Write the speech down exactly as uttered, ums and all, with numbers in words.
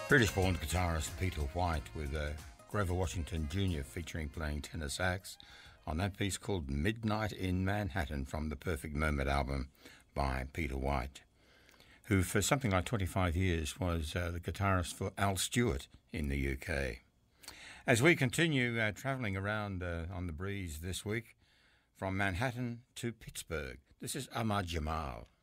British-born guitarist Peter White with uh, Grover Washington Junior featuring playing tenor sax on that piece called Midnight in Manhattan from the Perfect Moment album by Peter White, who for something like twenty-five years was uh, the guitarist for Al Stewart in the U K. As we continue uh, travelling around uh, on the breeze this week from Manhattan to Pittsburgh, this is Ahmad Jamal.